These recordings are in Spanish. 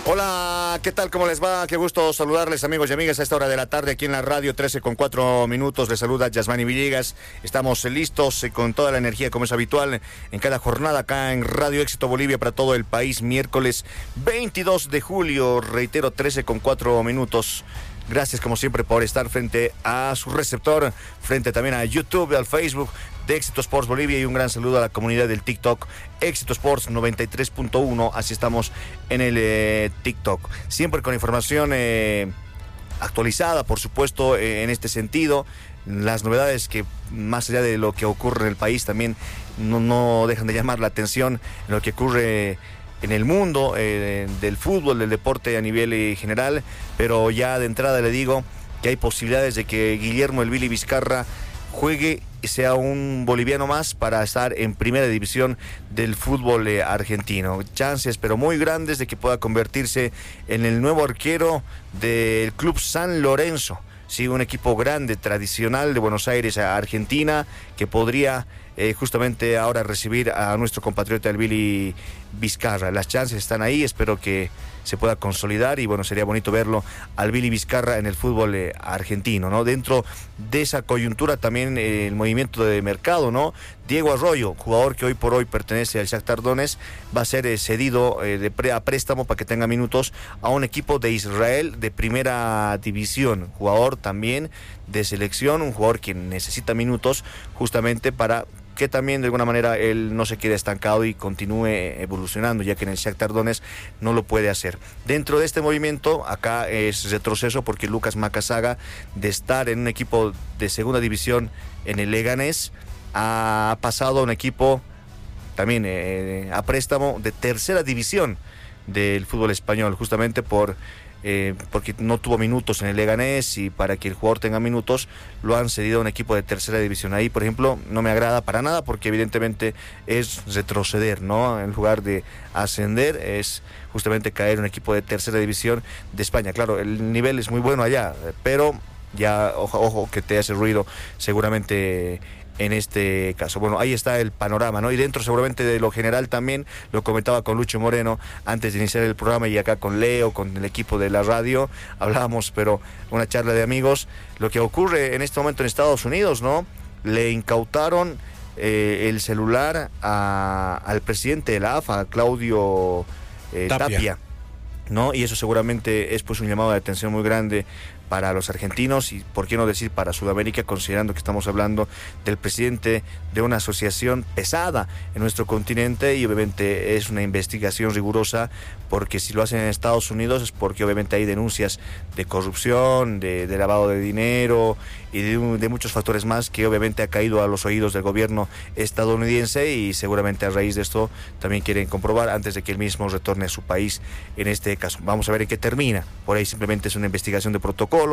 Hola, ¿qué tal? ¿Cómo les va? Qué gusto saludarles, amigos y amigas, a esta hora de la tarde aquí en la radio, 13:04. Les saluda Yasmani Villegas. Estamos listos con toda la energía, como es habitual, en cada jornada acá en Radio Éxito Bolivia para todo el país. Miércoles 22 de julio, reitero, 13:04. Gracias, como siempre, por estar frente a su receptor, frente también a YouTube, al Facebook de Éxito Sports Bolivia, y un gran saludo a la comunidad del TikTok, Éxito Sports 93.1, así estamos en el TikTok. Siempre con información actualizada, por supuesto, en este sentido. Las novedades que, más allá de lo que ocurre en el país, también no dejan de llamar la atención en lo que ocurre en el mundo del fútbol, del deporte a nivel general. Pero ya de entrada le digo que hay posibilidades de que Guillermo El Billy Vizcarra juegue y sea un boliviano más para estar en primera división del fútbol argentino. Chances, pero muy grandes, de que pueda convertirse en el nuevo arquero del Club San Lorenzo. Sí, un equipo grande, tradicional de Buenos Aires, Argentina, que podría justamente ahora recibir a nuestro compatriota El Billy Vizcarra. Las chances están ahí, espero que se pueda consolidar, y bueno, sería bonito verlo al Billy Vizcarra en el fútbol argentino, ¿no? Dentro de esa coyuntura también el movimiento de mercado, ¿no? Diego Arroyo, jugador que hoy por hoy pertenece al Shakhtar Donetsk, va a ser cedido a préstamo para que tenga minutos a un equipo de Israel de primera división. Jugador también de selección, un jugador que necesita minutos justamente para que también de alguna manera él no se quede estancado y continúe evolucionando, ya que en el Shakhtar Donetsk no lo puede hacer. Dentro de este movimiento, acá es retroceso, porque Lucas Macasaga, de estar en un equipo de segunda división en el Leganés, ha pasado a un equipo también a préstamo de tercera división del fútbol español, justamente porque no tuvo minutos en el Leganés, y para que el jugador tenga minutos lo han cedido a un equipo de tercera división. Ahí, por ejemplo, no me agrada para nada, porque evidentemente es retroceder, ¿no? En lugar de ascender, es justamente caer en un equipo de tercera división de España. Claro, el nivel es muy bueno allá, pero ya ojo que te hace ruido seguramente en este caso. Bueno, ahí está el panorama, ¿no? Y dentro seguramente de lo general también, lo comentaba con Lucho Moreno antes de iniciar el programa, y acá con Leo, con el equipo de la radio, hablábamos, pero una charla de amigos, lo que ocurre en este momento en Estados Unidos, ¿no? Le incautaron el celular al presidente de la AFA, Claudio Tapia, ¿no? Y eso seguramente es pues un llamado de atención muy grande para los argentinos, y por qué no decir para Sudamérica, considerando que estamos hablando del presidente de una asociación pesada en nuestro continente, y obviamente es una investigación rigurosa, porque si lo hacen en Estados Unidos es porque obviamente hay denuncias de corrupción, de lavado de dinero y de muchos factores más, que obviamente ha caído a los oídos del gobierno estadounidense, y seguramente a raíz de esto también quieren comprobar antes de que él mismo retorne a su país en este caso. Vamos a ver en qué termina. Por ahí simplemente es una investigación de protocolo,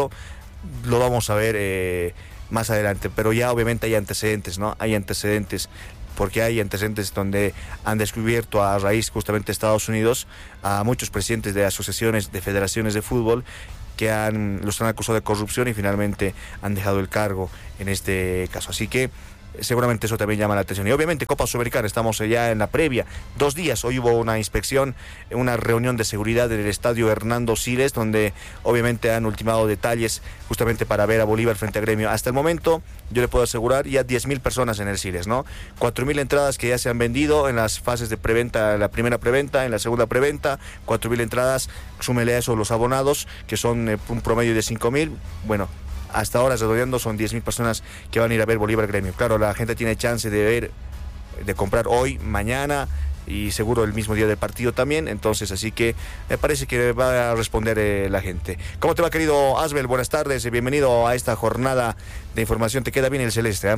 lo vamos a ver más adelante, pero ya obviamente hay antecedentes, ¿no? Hay antecedentes, porque hay antecedentes donde han descubierto, a raíz justamente de Estados Unidos, a muchos presidentes de asociaciones, de federaciones de fútbol, que los han acusado de corrupción, y finalmente han dejado el cargo en este caso. Así que seguramente eso también llama la atención. Y obviamente Copa Sudamericana, estamos ya en la previa, 2 días. Hoy hubo una inspección, una reunión de seguridad en el estadio Hernando Siles, donde obviamente han ultimado detalles justamente para ver a Bolívar frente a Gremio. Hasta el momento, yo le puedo asegurar, ya 10,000 personas en el Siles, ¿no? 4,000 entradas que ya se han vendido en las fases de preventa, la primera preventa, en la segunda preventa, 4,000 entradas, súmele a eso los abonados, que son un promedio de 5,000, bueno, hasta ahora redondeando son 10,000 personas que van a ir a ver Bolívar Gremio. Claro, la gente tiene chance de comprar hoy, mañana, y seguro el mismo día del partido también. Entonces, así que me parece que va a responder la gente. ¿Cómo te va, querido Asbel? Buenas tardes, bienvenido a esta jornada de información. ¿Te queda bien el celeste?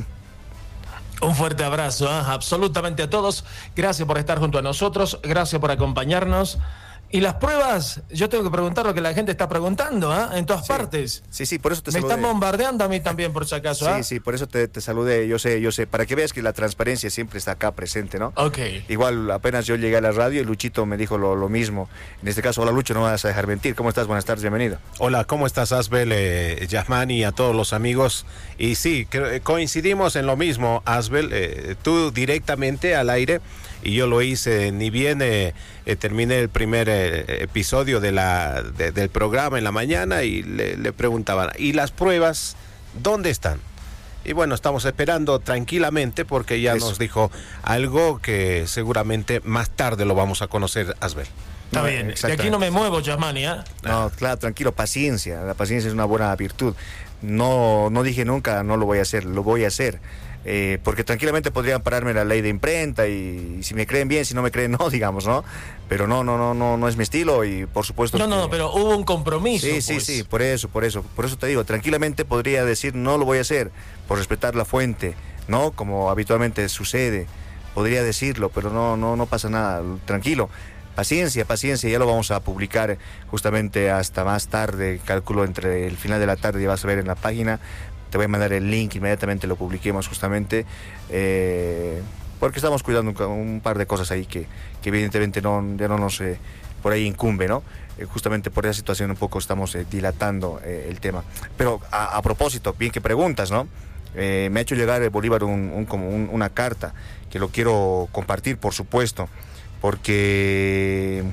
Un fuerte abrazo, absolutamente a todos. Gracias por estar junto a nosotros, gracias por acompañarnos. Y las pruebas, yo tengo que preguntar lo que la gente está preguntando, en todas partes. Sí, por eso te saludé. Me están bombardeando a mí también, por si acaso. Sí, por eso te saludé, yo sé, para que veas que la transparencia siempre está acá presente, ¿no? Ok. Igual apenas yo llegué a la radio y Luchito me dijo lo mismo. En este caso, hola Lucho, no me vas a dejar mentir. ¿Cómo estás? Buenas tardes, bienvenido. Hola, ¿cómo estás, Asbel, Yasmani, y a todos los amigos? Y sí, coincidimos en lo mismo, Asbel, tú directamente al aire. y yo lo hice, ni bien terminé el primer episodio del programa en la mañana y le preguntaban, ¿y las pruebas dónde están? Y bueno, estamos esperando tranquilamente porque ya nos dijo algo que seguramente más tarde lo vamos a conocer, Asbel. Está bien, de aquí no me muevo, Yasmani, ¿eh? No, claro, tranquilo, paciencia. La paciencia es una buena virtud. No dije nunca, no lo voy a hacer, lo voy a hacer. Porque tranquilamente podrían pararme la ley de imprenta y si me creen bien, si no me creen no, digamos, ¿no? Pero no es mi estilo y por supuesto... No, pero hubo un compromiso. Sí, por eso te digo, tranquilamente podría decir no lo voy a hacer, por respetar la fuente, ¿no? Como habitualmente sucede, podría decirlo, pero no pasa nada, tranquilo. Paciencia, ya lo vamos a publicar justamente hasta más tarde, calculo entre el final de la tarde, ya vas a ver en la página. Te voy a mandar el link, inmediatamente lo publiquemos justamente, porque estamos cuidando un par de cosas ahí que evidentemente ya no nos por ahí incumbe, ¿no? Justamente por esa situación un poco estamos dilatando el tema. Pero a propósito, bien que preguntas, ¿no? Me ha hecho llegar Bolívar una carta que lo quiero compartir, por supuesto, porque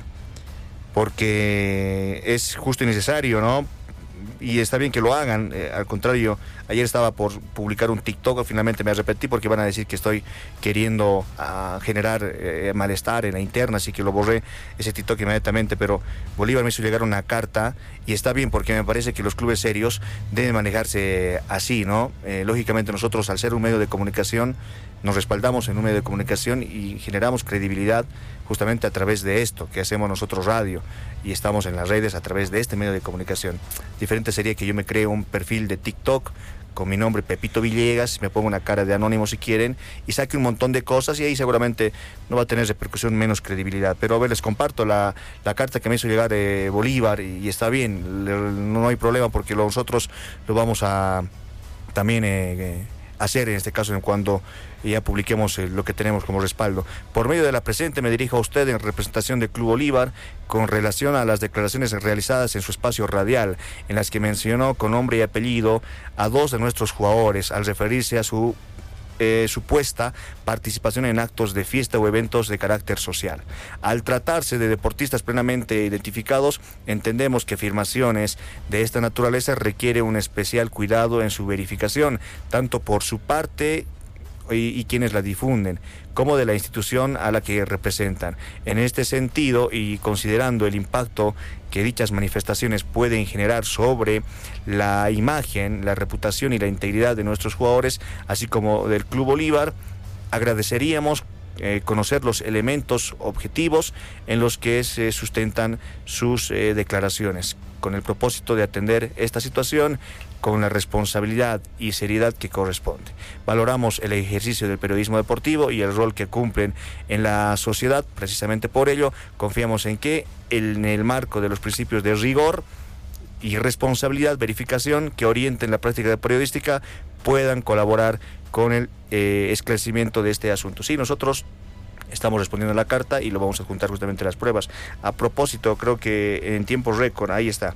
es justo y necesario, ¿no? Y está bien que lo hagan, al contrario, ayer estaba por publicar un TikTok, finalmente me arrepentí porque van a decir que estoy queriendo generar malestar en la interna, así que lo borré ese TikTok inmediatamente, pero Bolívar me hizo llegar una carta y está bien porque me parece que los clubes serios deben manejarse así, ¿no? Lógicamente nosotros, al ser un medio de comunicación, nos respaldamos en un medio de comunicación y generamos credibilidad justamente a través de esto que hacemos nosotros radio y estamos en las redes a través de este medio de comunicación. Diferente sería que yo me cree un perfil de TikTok con mi nombre Pepito Villegas, me pongo una cara de anónimo si quieren y saque un montón de cosas y ahí seguramente no va a tener repercusión, menos credibilidad. Pero a ver, les comparto la carta que me hizo llegar Bolívar y está bien, no hay problema porque nosotros lo vamos a también hacer en este caso en cuando ya publiquemos lo que tenemos como respaldo. Por medio de la presente me dirijo a usted en representación del Club Bolívar con relación a las declaraciones realizadas en su espacio radial, en las que mencionó con nombre y apellido a dos de nuestros jugadores al referirse a su supuesta participación en actos de fiesta o eventos de carácter social. Al tratarse de deportistas plenamente identificados, entendemos que afirmaciones de esta naturaleza requiere un especial cuidado en su verificación, tanto por su parte y quienes la difunden, como de la institución a la que representan. En este sentido, y considerando el impacto que dichas manifestaciones pueden generar sobre la imagen, la reputación y la integridad de nuestros jugadores, así como del Club Bolívar, agradeceríamos conocer los elementos objetivos en los que se sustentan sus declaraciones, con el propósito de atender esta situación con la responsabilidad y seriedad que corresponde. Valoramos el ejercicio del periodismo deportivo y el rol que cumplen en la sociedad. Precisamente por ello, confiamos en que en el marco de los principios de rigor y responsabilidad, verificación que orienten la práctica periodística, puedan colaborar con el esclarecimiento de este asunto. Sí, nosotros estamos respondiendo a la carta y lo vamos a juntar justamente las pruebas. A propósito, creo que en tiempo récord, ahí está.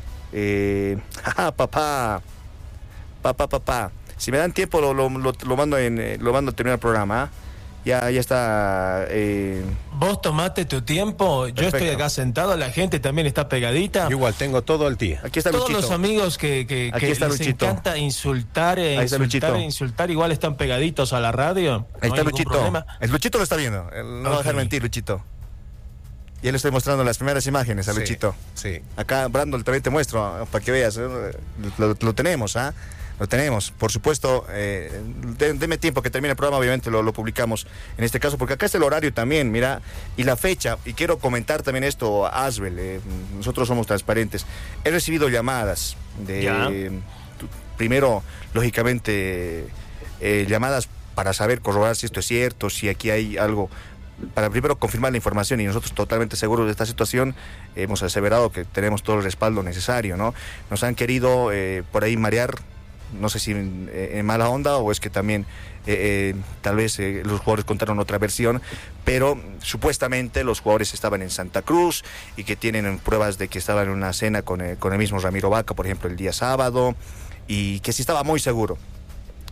Papá. Si me dan tiempo lo mando a terminar el programa. Ya está. Vos tomate tu tiempo. Yo Perfecto. estoy acá sentado, la gente también está pegadita. Yo igual tengo todo el día. Aquí está Todos Luchito. los amigos que Aquí está les Luchito. encanta insultar, Ahí está Luchito. insultar, igual están pegaditos a la radio. Ahí No está hay ningún Luchito. problema. El Luchito lo está viendo. No va a dejar mentir, Luchito. Ya le estoy mostrando las primeras imágenes a Luchito. Sí. Acá, Brandon, también te muestro para que veas. Lo tenemos, ¿ah? Lo tenemos. Por supuesto, deme tiempo que termine el programa, obviamente lo publicamos en este caso, porque acá está el horario también, mira, y la fecha. Y quiero comentar también esto, Asbel. Nosotros somos transparentes. He recibido llamadas primero, lógicamente, llamadas para saber, corroborar si esto es cierto, si aquí hay algo, para primero confirmar la información, y nosotros totalmente seguros de esta situación hemos aseverado que tenemos todo el respaldo necesario, ¿no? Nos han querido por ahí marear, no sé si en mala onda o es que también tal vez los jugadores contaron otra versión, pero supuestamente los jugadores estaban en Santa Cruz y que tienen pruebas de que estaban en una cena con el mismo Ramiro Vaca, por ejemplo, el día sábado, y que sí estaba muy seguro.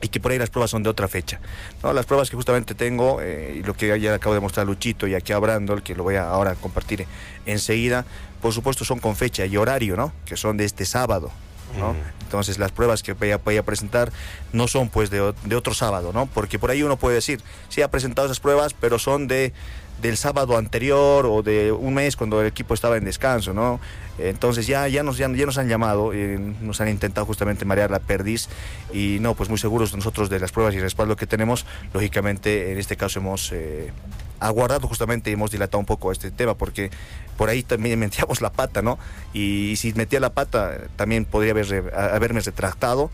y que por ahí las pruebas son de otra fecha, ¿no? Las pruebas que justamente tengo, y lo que ya acabo de mostrar a Luchito y aquí a Brandol, que lo voy a ahora compartir enseguida, por supuesto son con fecha y horario, ¿no? Que son de este sábado, ¿no? Entonces las pruebas que voy a presentar no son pues de otro sábado, ¿no? Porque por ahí uno puede decir, sí ha presentado esas pruebas, pero son del sábado anterior o de un mes cuando el equipo estaba en descanso, ¿no? Entonces ya nos han llamado, nos han intentado justamente marear la perdiz y no, pues muy seguros nosotros de las pruebas y respaldo que tenemos. Lógicamente en este caso hemos aguardado justamente y hemos dilatado un poco este tema porque por ahí también metíamos la pata, ¿no? Y si metía la pata también podría haberme retractado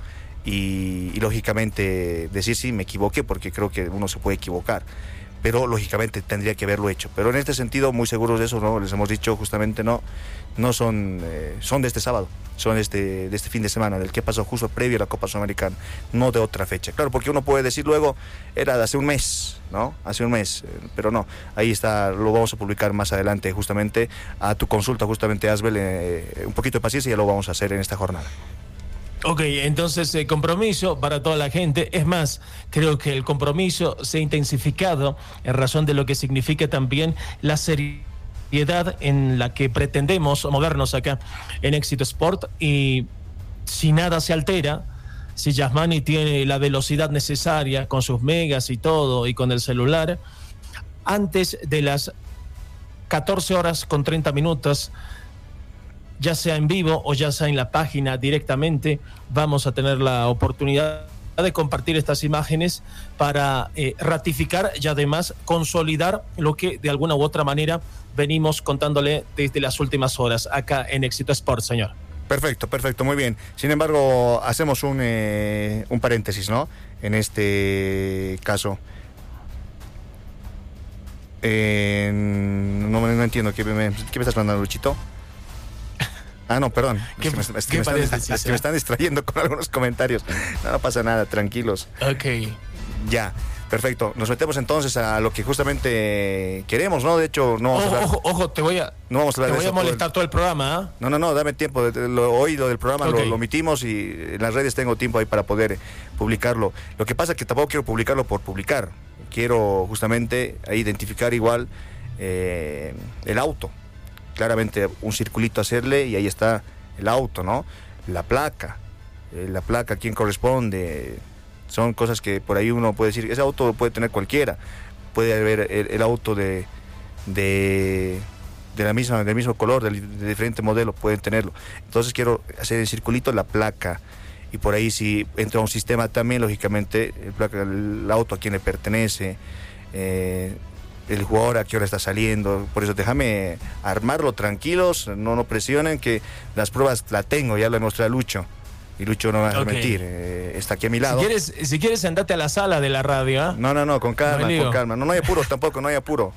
y lógicamente decir sí, me equivoqué, porque creo que uno se puede equivocar, pero lógicamente tendría que haberlo hecho. Pero en este sentido, muy seguros de eso, ¿no? Les hemos dicho justamente no son de este sábado, son de este fin de semana, del que pasó justo previo a la Copa Sudamericana, no de otra fecha. Claro, porque uno puede decir luego, era de hace un mes, ¿no? Hace un mes, pero no, ahí está, lo vamos a publicar más adelante justamente a tu consulta, justamente Asbel, un poquito de paciencia y ya lo vamos a hacer en esta jornada. Ok, entonces compromiso para toda la gente. Es más, creo que el compromiso se ha intensificado en razón de lo que significa también la seriedad en la que pretendemos movernos acá en Éxito Sport. Y si nada se altera, si Yasmani tiene la velocidad necesaria con sus megas y todo y con el celular, antes de las 14 horas con 30 minutos, ya sea en vivo o ya sea en la página directamente, vamos a tener la oportunidad de compartir estas imágenes para ratificar y además consolidar lo que de alguna u otra manera venimos contándole desde las últimas horas acá en Éxito Sport, señor. Perfecto, muy bien. Sin embargo, hacemos un paréntesis, ¿no? En este caso. No entiendo, ¿qué me estás mandando, Luchito? Ah, no, perdón. Es que me están distrayendo con algunos comentarios. No pasa nada, tranquilos. Ok. Ya, perfecto. Nos metemos entonces a lo que justamente queremos, ¿no? De hecho, no vamos a hablar... Ojo, te voy a molestar todo el programa, ¿eh? No, dame tiempo. Hoy lo del programa okay. lo omitimos y en las redes tengo tiempo ahí para poder publicarlo. Lo que pasa es que tampoco quiero publicarlo por publicar. Quiero justamente identificar igual el auto. Claramente un circulito hacerle y ahí está el auto, ¿no? La placa, a quién corresponde. Son cosas que por ahí uno puede decir, ese auto lo puede tener cualquiera. Puede haber el auto del mismo color, de diferente modelo, pueden tenerlo. Entonces quiero hacer el circulito, la placa. Y por ahí si entra un sistema también, lógicamente, el auto a quién le pertenece, el jugador a qué hora está saliendo. Por eso déjame armarlo tranquilos, no presionen, que las pruebas la tengo, ya lo mostré a Lucho y Lucho no va a mentir, está aquí a mi lado. Si quieres andate a la sala de la radio, ¿eh? No, con calma, no hay apuro tampoco, no hay apuro.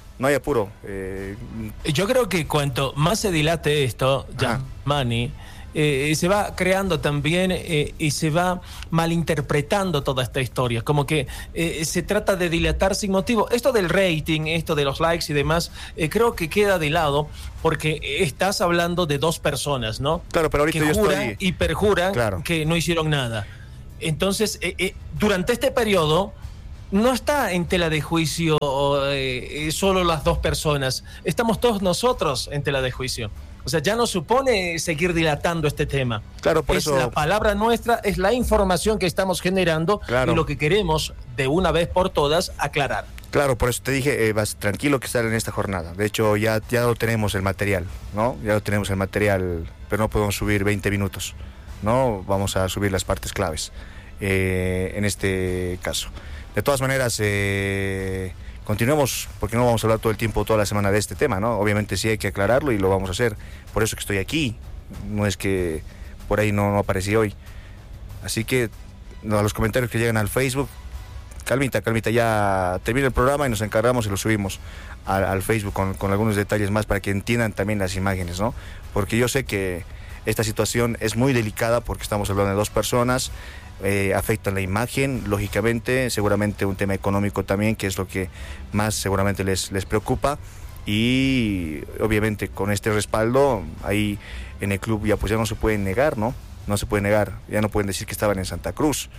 Yo creo que cuanto más se dilate esto, Yasmani, se va creando también y se va malinterpretando toda esta historia, como que se trata de dilatar sin motivo. Esto del rating, esto de los likes y demás, creo que queda de lado porque estás hablando de dos personas, ¿no? Claro, pero ahorita que yo juran estoy... y perjuran, claro, que no hicieron nada. Entonces, durante este periodo no está en tela de juicio solo las dos personas, estamos todos nosotros en tela de juicio. O sea, ya no supone seguir dilatando este tema. Claro, por es eso... la palabra nuestra, es la información que estamos generando, claro, y lo que queremos de una vez por todas aclarar. Claro, por eso te dije, vas tranquilo que estar en esta jornada. De hecho, ya lo tenemos el material, ¿no? Ya lo tenemos el material, pero no podemos subir 20 minutos, ¿no? Vamos a subir las partes claves en este caso. De todas maneras, continuemos, porque no vamos a hablar todo el tiempo, toda la semana de este tema, ¿no? Obviamente sí hay que aclararlo y lo vamos a hacer. Por eso que estoy aquí. No es que por ahí no aparecí hoy. Así que a los comentarios que llegan al Facebook, calmita, ya termina el programa y nos encargamos y lo subimos al Facebook con algunos detalles más para que entiendan también las imágenes, ¿no? Porque yo sé que esta situación es muy delicada porque estamos hablando de dos personas. Afectan la imagen, lógicamente, seguramente un tema económico también, que es lo que más seguramente les preocupa, y obviamente con este respaldo ahí en el club ya no se pueden negar, ¿no? No se puede negar, ya no pueden decir que estaban en Santa Cruz.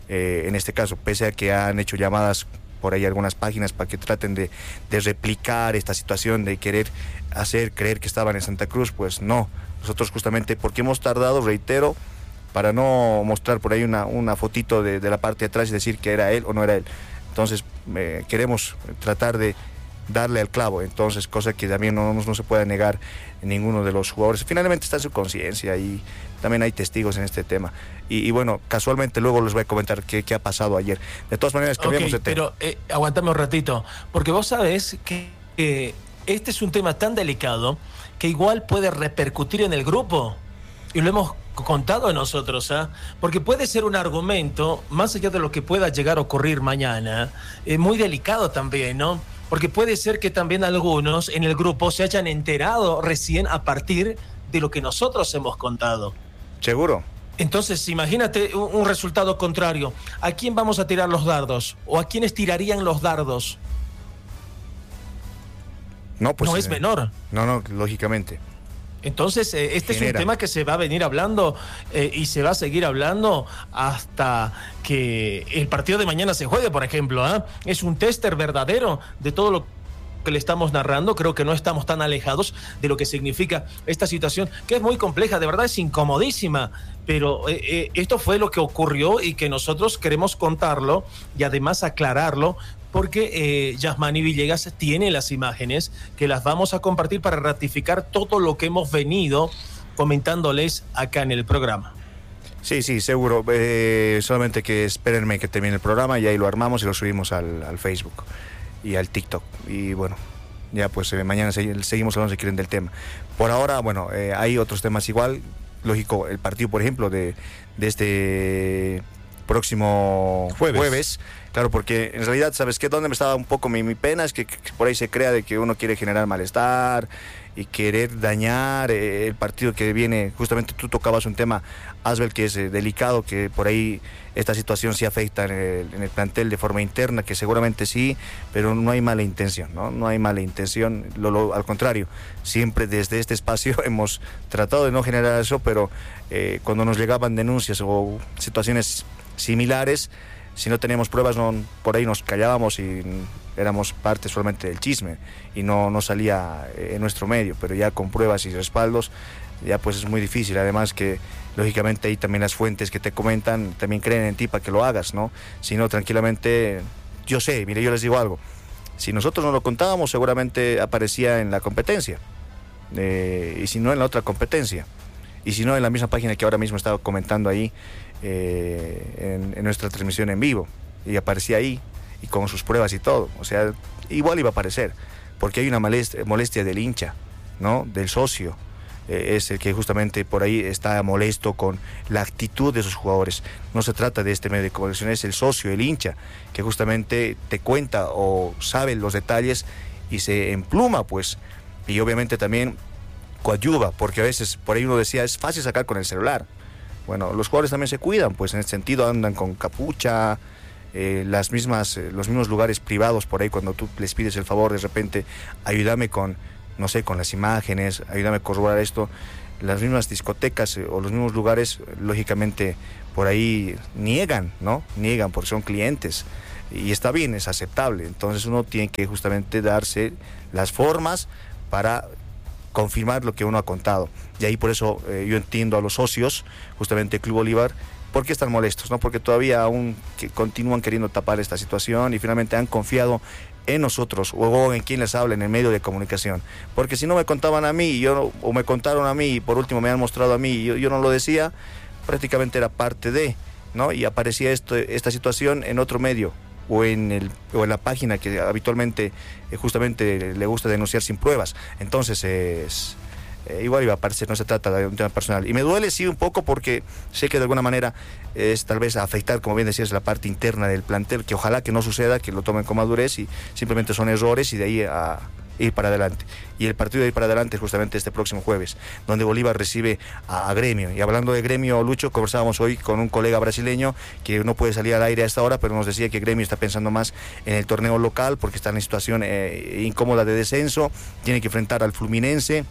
en este caso, pese a que han hecho llamadas por ahí algunas páginas para que traten de replicar esta situación, de querer hacer creer que estaban en Santa Cruz, pues no. Nosotros justamente, porque hemos tardado, reitero, para no mostrar por ahí una fotito de la parte de atrás y decir que era él o no era él. Entonces, queremos tratar de darle al clavo, entonces, cosa que también no se puede negar en ninguno de los jugadores. Finalmente está en su conciencia y también hay testigos en este tema. Y bueno, casualmente luego les voy a comentar qué ha pasado ayer. De todas maneras, cambiamos de tema. Pero aguantame un ratito, porque vos sabés que este es un tema tan delicado que igual puede repercutir en el grupo. Y lo hemos contado nosotros, ¿ah? Porque puede ser un argumento, más allá de lo que pueda llegar a ocurrir mañana, muy delicado también, ¿no? Porque puede ser que también algunos en el grupo se hayan enterado recién a partir de lo que nosotros hemos contado. ¿Seguro? Entonces, imagínate un resultado contrario. ¿A quién vamos a tirar los dardos? ¿O a quiénes tirarían los dardos? No, pues, no es menor. No, lógicamente. Entonces, este Genera. es un tema que se va a venir hablando y se va a seguir hablando hasta que el partido de mañana se juegue, por ejemplo. Es un tester verdadero de todo lo que le estamos narrando. Creo que no estamos tan alejados de lo que significa esta situación, que es muy compleja, de verdad es incomodísima, pero esto fue lo que ocurrió y que nosotros queremos contarlo y además aclararlo, porque Yasmani Villegas tiene las imágenes que las vamos a compartir para ratificar todo lo que hemos venido comentándoles acá en el programa. Sí, seguro. Solamente que espérenme que termine el programa y ahí lo armamos y lo subimos al Facebook y al TikTok. Y bueno, ya pues mañana seguimos hablando si quieren del tema. Por ahora, bueno, hay otros temas igual. Lógico, el partido, por ejemplo, de este próximo jueves. Claro, porque en realidad, ¿sabes qué? ¿Dónde me estaba un poco mi pena? Es que por ahí se crea de que uno quiere generar malestar y querer dañar el partido que viene. Justamente tú tocabas un tema, Asbel, que es delicado, que por ahí esta situación sí afecta en el plantel de forma interna, que seguramente sí, pero no hay mala intención, ¿no? No hay mala intención, al contrario, siempre desde este espacio hemos tratado de no generar eso, pero cuando nos llegaban denuncias o situaciones similares, si no teníamos pruebas, por ahí nos callábamos y éramos parte solamente del chisme y no salía en nuestro medio, pero ya con pruebas y respaldos ya pues es muy difícil. Además que lógicamente ahí también las fuentes que te comentan también creen en ti para que lo hagas, ¿no? Si no, tranquilamente, yo sé, mire, yo les digo algo, si nosotros no lo contábamos seguramente aparecía en la competencia, y si no en la otra competencia, y si no en la misma página que ahora mismo estaba comentando ahí, en nuestra transmisión en vivo, y aparecía ahí y con sus pruebas y todo, o sea, igual iba a aparecer, porque hay una molestia del hincha, ¿no? Del socio, es el que justamente por ahí está molesto con la actitud de sus jugadores. No se trata de este medio de comunicación, es el socio, el hincha, que justamente te cuenta o sabe los detalles y se empluma, pues, y obviamente también coadyuva, porque a veces por ahí uno decía, es fácil sacar con el celular. Bueno, los jugadores también se cuidan, pues en ese sentido andan con capucha, los mismos lugares privados por ahí, cuando tú les pides el favor, de repente, ayúdame con, no sé, con las imágenes, ayúdame a corroborar esto. Las mismas discotecas o los mismos lugares, lógicamente, por ahí niegan, ¿no? Niegan porque son clientes. Y está bien, es aceptable. Entonces uno tiene que justamente darse las formas para confirmar lo que uno ha contado. Y ahí por eso yo entiendo a los socios, justamente Club Bolívar, ¿por qué están molestos? ¿No? Porque todavía aún continúan queriendo tapar esta situación y finalmente han confiado en nosotros o en quien les habla en el medio de comunicación. Porque si no me contaban a mí o me contaron a mí y por último me han mostrado a mí y yo no lo decía, prácticamente era parte de, ¿no? Y aparecía esta situación en otro medio o en la página que habitualmente justamente le gusta denunciar sin pruebas. Entonces igual iba a aparecer, no se trata de un tema personal. Y me duele sí un poco porque sé que de alguna manera es tal vez afectar, como bien decías, la parte interna del plantel, que ojalá que no suceda, que lo tomen con madurez y simplemente son errores y de ahí a ir para adelante. Y el partido de ir para adelante es justamente este próximo jueves, donde Bolívar recibe a Gremio. Y hablando de Gremio, Lucho, conversábamos hoy con un colega brasileño que no puede salir al aire a esta hora, pero nos decía que Gremio está pensando más en el torneo local porque está en situación incómoda de descenso, tiene que enfrentar al Fluminense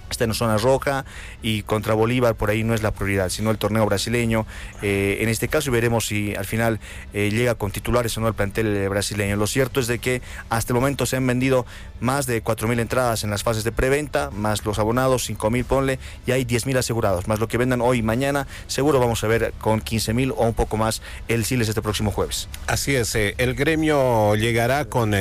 está en zona roja y contra Bolívar por ahí no es la prioridad, sino el torneo brasileño. En este caso veremos si al final llega con titulares o no el plantel brasileño. Lo cierto es de que hasta el momento se han vendido más de 4.000 entradas en las fases de preventa, más los abonados, 5.000 ponle, y hay 10.000 asegurados, más lo que vendan hoy y mañana, seguro vamos a ver con 15.000 o un poco más el Siles este próximo jueves. Así es, el gremio llegará con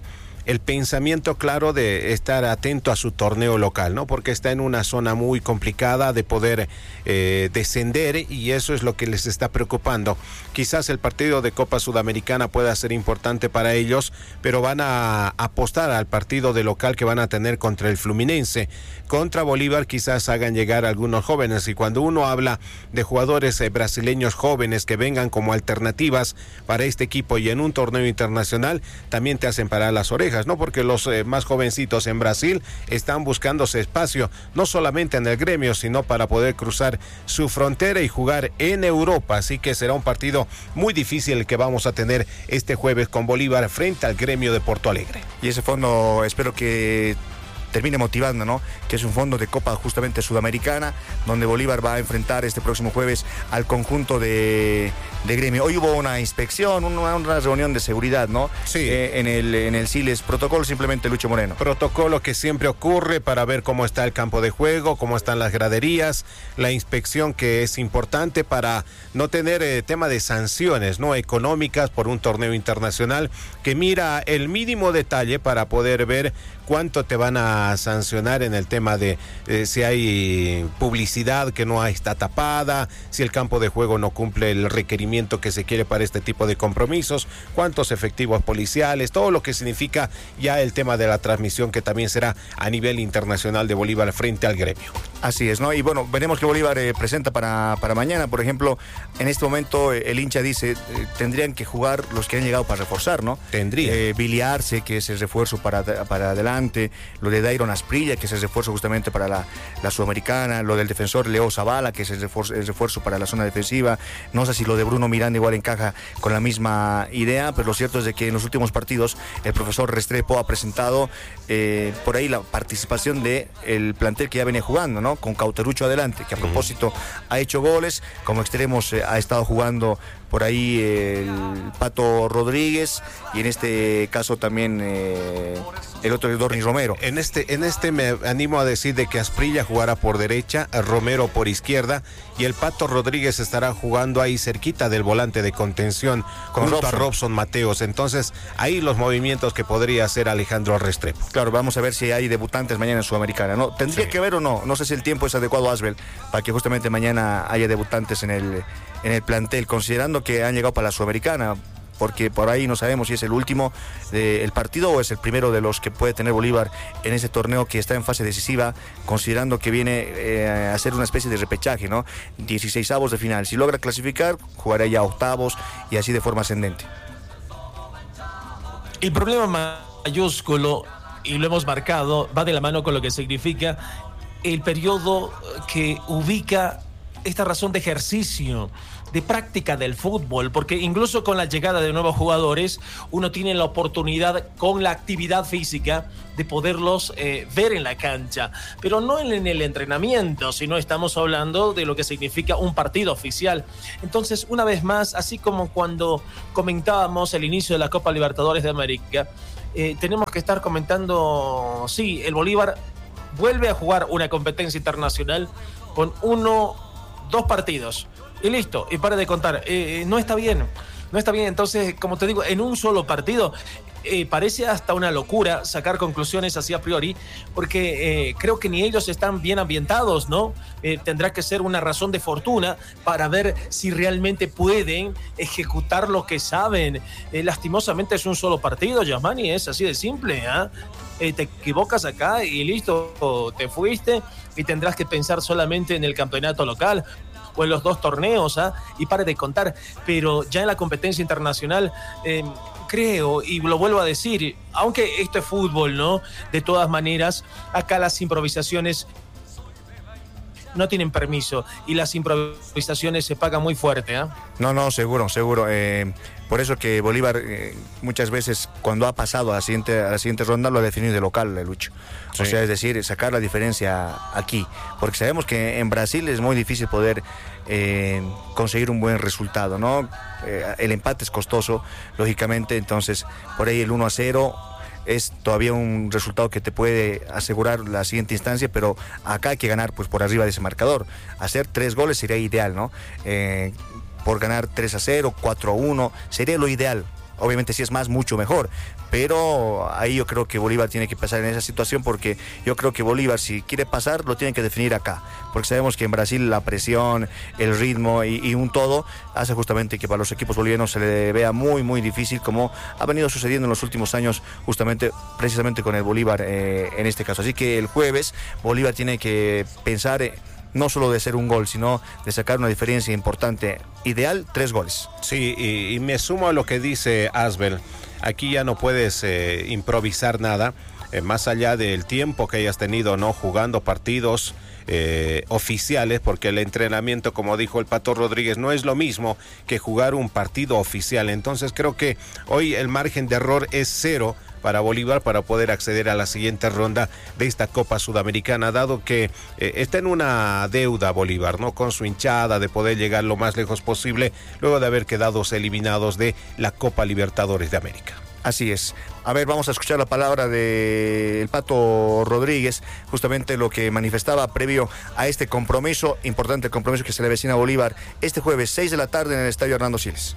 el pensamiento claro de estar atento a su torneo local, ¿no? Porque está en una zona muy complicada de poder descender, y eso es lo que les está preocupando. Quizás el partido de Copa Sudamericana pueda ser importante para ellos, pero van a apostar al partido de local que van a tener contra el Fluminense. Contra Bolívar quizás hagan llegar algunos jóvenes, y cuando uno habla de jugadores brasileños jóvenes que vengan como alternativas para este equipo y en un torneo internacional, también te hacen parar las orejas, ¿no? Porque los más jovencitos en Brasil están buscándose espacio, no solamente en el gremio, sino para poder cruzar su frontera y jugar en Europa. Así que será un partido muy difícil el que vamos a tener este jueves con Bolívar frente al gremio de Porto Alegre. Y ese fondo espero que termine motivando, ¿no? Que es un fondo de Copa justamente Sudamericana, donde Bolívar va a enfrentar este próximo jueves al conjunto de gremio. Hoy hubo una inspección, una reunión de seguridad, ¿no? Sí. En el Siles. Protocolo simplemente Lucho Moreno. Protocolo que siempre ocurre para ver cómo está el campo de juego, cómo están las graderías, la inspección que es importante para no tener tema de sanciones, ¿no? Económicas por un torneo internacional, que mira el mínimo detalle para poder ver cuánto te van a sancionar en el tema de si hay publicidad que no está tapada, si el campo de juego no cumple el requerimiento que se quiere para este tipo de compromisos, cuántos efectivos policiales, todo lo que significa ya el tema de la transmisión, que también será a nivel internacional de Bolívar frente al gremio. Así es, ¿no? Y bueno, veremos que Bolívar presenta para mañana. Por ejemplo, en este momento el hincha dice, tendrían que jugar los que han llegado para reforzar, ¿no? Tendría. Billy Arce, que es el refuerzo para adelante, lo de Dairon Asprilla, que es el refuerzo justamente para la Sudamericana, lo del defensor Leo Zavala, que es el refuerzo para la zona defensiva. No sé si lo de Bruno Miranda igual encaja con la misma idea, pero lo cierto es de que en los últimos partidos el profesor Restrepo ha presentado por ahí la participación del plantel que ya venía jugando, ¿no? Con Cauterucho adelante, que a propósito ha hecho goles. Como extremos ha estado jugando por ahí el Pato Rodríguez, y en este caso también el otro es Dorni Romero. En este me animo a decir de que Asprilla jugará por derecha, Romero por izquierda, y el Pato Rodríguez estará jugando ahí cerquita del volante de contención junto a Robson Mateos. Entonces ahí los movimientos que podría hacer Alejandro Restrepo. Claro, vamos a ver si hay debutantes mañana en Sudamericana, ¿no? Tendría que haber o no. No sé si el tiempo es adecuado, Asbel, para que justamente mañana haya debutantes en el plantel, considerando que han llegado para la Sudamericana, porque por ahí no sabemos si es el último del partido o es el primero de los que puede tener Bolívar en ese torneo que está en fase decisiva, considerando que viene a ser una especie de repechaje, ¿no? 16avos de final. Si logra clasificar, jugará ya octavos y así de forma ascendente. El problema mayúsculo, y lo hemos marcado, va de la mano con lo que significa el periodo que ubica esta razón de ejercicio, de práctica del fútbol, porque incluso con la llegada de nuevos jugadores, uno tiene la oportunidad con la actividad física de poderlos ver en la cancha, pero no en el entrenamiento, sino estamos hablando de lo que significa un partido oficial. Entonces, una vez más, así como cuando comentábamos el inicio de la Copa Libertadores de América, tenemos que estar comentando, sí, el Bolívar vuelve a jugar una competencia internacional con 2 partidos y listo, y para de contar. No está bien, entonces, como te digo, en un solo partido parece hasta una locura sacar conclusiones así a priori, porque creo que ni ellos están bien ambientados, ¿no? Tendrá que ser una razón de fortuna para ver si realmente pueden ejecutar lo que saben. Lastimosamente es un solo partido, Yasmani, es así de simple, te equivocas acá y listo, te fuiste y tendrás que pensar solamente en el campeonato local o en los 2 torneos, y pare de contar. Pero ya en la competencia internacional, creo, y lo vuelvo a decir, aunque esto es fútbol, ¿no? De todas maneras, acá las improvisaciones no tienen permiso y las improvisaciones se pagan muy fuerte, ¿eh? No, seguro. Por eso que Bolívar muchas veces cuando ha pasado a la siguiente ronda lo ha definido de local, Lucho. Sí. O sea, es decir, sacar la diferencia aquí. Porque sabemos que en Brasil es muy difícil poder conseguir un buen resultado, ¿no? El empate es costoso, lógicamente, entonces por ahí el 1-0 es todavía un resultado que te puede asegurar la siguiente instancia, pero acá hay que ganar pues por arriba de ese marcador. Hacer 3 goles sería ideal, ¿no? Por ganar 3-0, 4-1, sería lo ideal. Obviamente si es más, mucho mejor, pero ahí yo creo que Bolívar tiene que pasar en esa situación, porque yo creo que Bolívar, si quiere pasar, lo tiene que definir acá, porque sabemos que en Brasil la presión, el ritmo y un todo hace justamente que para los equipos bolivianos se le vea muy, muy difícil, como ha venido sucediendo en los últimos años, precisamente con el Bolívar en este caso. Así que el jueves Bolívar tiene que pensar no solo de hacer un gol, sino de sacar una diferencia importante. Ideal, 3 goles. Sí, y me sumo a lo que dice Asbel. Aquí ya no puedes improvisar nada, más allá del tiempo que hayas tenido, ¿no?, jugando partidos oficiales, porque el entrenamiento, como dijo el Pato Rodríguez, no es lo mismo que jugar un partido oficial. Entonces creo que hoy el margen de error es 0 para Bolívar para poder acceder a la siguiente ronda de esta Copa Sudamericana, dado que está en una deuda Bolívar, ¿no?, con su hinchada, de poder llegar lo más lejos posible luego de haber quedado eliminados de la Copa Libertadores de América. Así es. A ver, vamos a escuchar la palabra del Pato Rodríguez, justamente lo que manifestaba previo a este compromiso, importante compromiso que se le avecina a Bolívar este jueves 6 de la tarde en el Estadio Hernando Siles.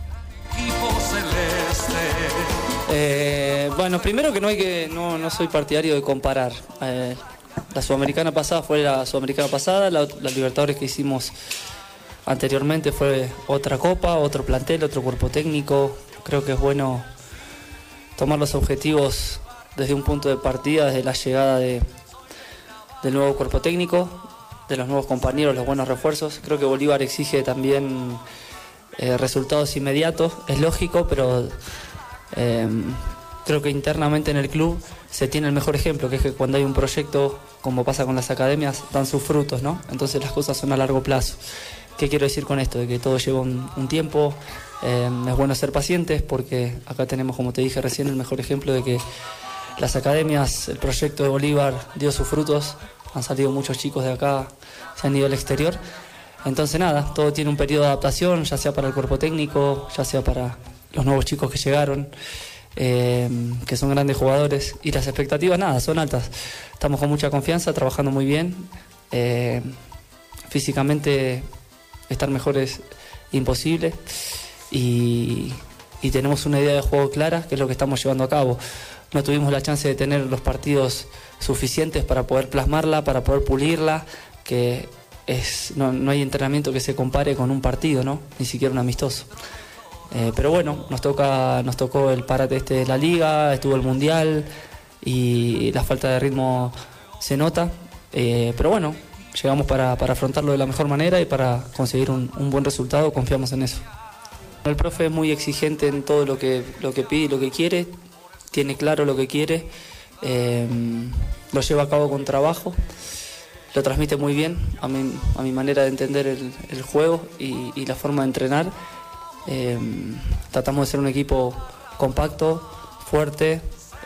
Bueno, primero que no soy partidario de comparar. La Sudamericana pasada fue la Sudamericana pasada, la Libertadores que hicimos anteriormente fue otra copa, otro plantel, otro cuerpo técnico. Creo que es bueno tomar los objetivos desde un punto de partida, desde la llegada del nuevo cuerpo técnico, de los nuevos compañeros, los buenos refuerzos. Creo que Bolívar exige también resultados inmediatos, es lógico, pero creo que internamente en el club se tiene el mejor ejemplo, que es que cuando hay un proyecto, como pasa con las academias, dan sus frutos, ¿no? Entonces las cosas son a largo plazo. ¿Qué quiero decir con esto? De que todo lleva un tiempo, es bueno ser pacientes, porque acá tenemos, como te dije recién, el mejor ejemplo de que las academias, el proyecto de Bolívar dio sus frutos, han salido muchos chicos de acá, se han ido al exterior. Entonces nada, todo tiene un periodo de adaptación, ya sea para el cuerpo técnico, ya sea para los nuevos chicos que llegaron, que son grandes jugadores, y las expectativas nada, son altas. Estamos con mucha confianza, trabajando muy bien, físicamente estar mejor es imposible, y tenemos una idea de juego clara, que es lo que estamos llevando a cabo. No tuvimos la chance de tener los partidos suficientes para poder plasmarla, para poder pulirla, que no hay entrenamiento que se compare con un partido, ¿no?, ni siquiera un amistoso. Pero bueno, nos tocó el parate de la liga, estuvo el mundial y la falta de ritmo se nota, pero bueno, llegamos para afrontarlo de la mejor manera y para conseguir un buen resultado, confiamos en eso. El profe es muy exigente en todo lo que pide y lo que quiere, tiene claro lo que quiere, lo lleva a cabo con trabajo, lo transmite muy bien a mi manera de entender el juego y la forma de entrenar. Tratamos de ser un equipo compacto, fuerte,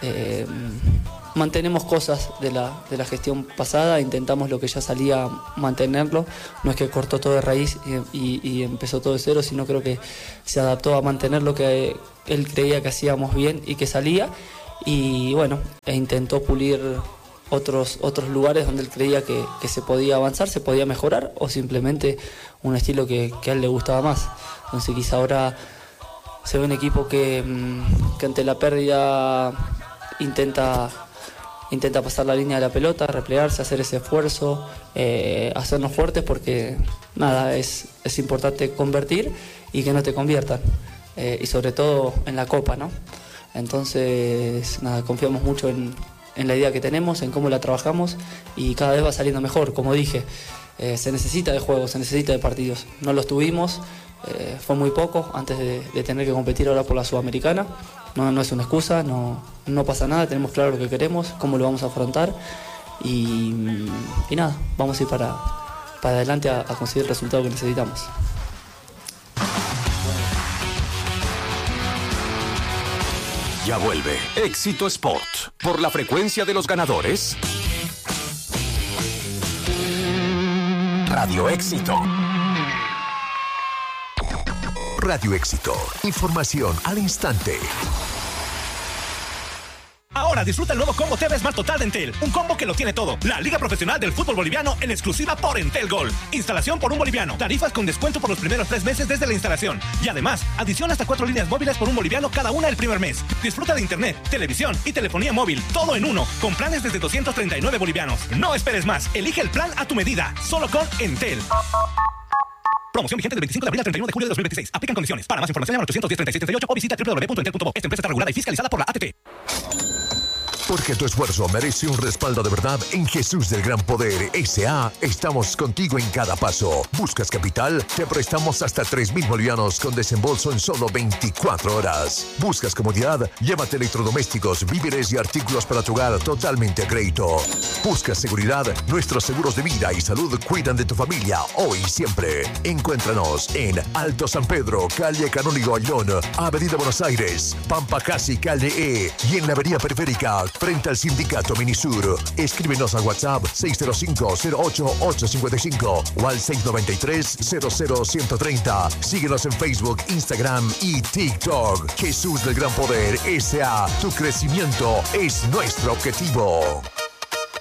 mantenemos cosas de la gestión pasada, intentamos lo que ya salía mantenerlo, no es que cortó todo de raíz y empezó todo de cero, sino creo que se adaptó a mantener lo que él creía que hacíamos bien y que salía, y bueno, intentó pulir otros lugares donde él creía que se podía avanzar, se podía mejorar, o simplemente un estilo que a él le gustaba más. Entonces quizá ahora se ve un equipo que ante la pérdida intenta pasar la línea de la pelota, replegarse, hacer ese esfuerzo, hacernos fuertes, porque nada, es importante convertir y que no te conviertan, y sobre todo en la Copa, ¿no? Entonces nada, confiamos mucho en la idea que tenemos, en cómo la trabajamos, y cada vez va saliendo mejor. Como dije, se necesita de juegos, se necesita de partidos. No los tuvimos, fue muy poco antes de tener que competir ahora por la Sudamericana. No es una excusa, no pasa nada, tenemos claro lo que queremos, cómo lo vamos a afrontar, y nada, vamos a ir para adelante a conseguir el resultado que necesitamos. Ya vuelve Éxito Sport por la frecuencia de los ganadores. Radio Éxito. Radio Éxito. Información al instante. Ahora disfruta el nuevo combo TV Smart Total de Entel. Un combo que lo tiene todo. La Liga Profesional del Fútbol Boliviano en exclusiva por Entel Gold. Instalación por $1. Tarifas con descuento por los primeros 3 meses desde la instalación. Y además, adición hasta 4 líneas móviles por $1 cada una el primer mes. Disfruta de internet, televisión y telefonía móvil. Todo en uno. Con planes desde 239 bolivianos. No esperes más. Elige el plan a tu medida. Solo con Entel. Promoción vigente del 25 de abril al 31 de julio de 2026. Aplican condiciones. Para más información, llama al 810-3638 o visita www.entel.bo. Esta empresa está regulada y fiscalizada por la ATT. Porque tu esfuerzo merece un respaldo de verdad. En Jesús del Gran Poder S.A. estamos contigo en cada paso. ¿Buscas capital? Te prestamos hasta 3.000 bolivianos con desembolso en solo 24 horas. ¿Buscas comodidad? Llévate electrodomésticos, víveres y artículos para tu hogar totalmente a crédito. ¿Buscas seguridad? Nuestros seguros de vida y salud cuidan de tu familia hoy y siempre. Encuéntranos en Alto San Pedro, calle Canónigo Ayllón, Avenida Buenos Aires, Pampa Casi, calle E, y en la avenida Periférica, frente al Sindicato Minisur. Escríbenos al WhatsApp 605-08-855 o al 693-00130. Síguenos en Facebook, Instagram y TikTok. Jesús del Gran Poder S.A. Tu crecimiento es nuestro objetivo.